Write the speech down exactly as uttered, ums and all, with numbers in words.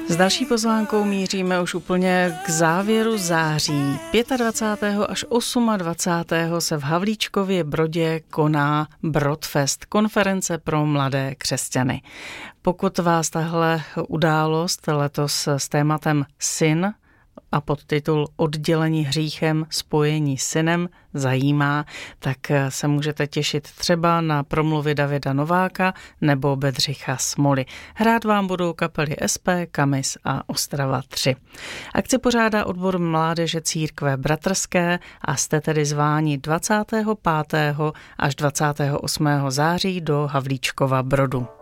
S další pozvánkou míříme už úplně k závěru září. dvacátého pátého až dvacátého osmého se v Havlíčkově Brodě koná Brodfest, konference pro mladé křesťany. Pokud vás tahle událost letos s tématem Syn a podtitul Oddělení hříchem, spojení s synem zajímá, tak se můžete těšit třeba na promluvy Davida Nováka nebo Bedřicha Smoly. Hrát vám budou kapely S P, Kamis a Ostrava tři. Akci pořádá odbor mládeže církve bratrské a jste tedy zváni dvacátého pátého až dvacátého osmého září do Havlíčkova Brodu.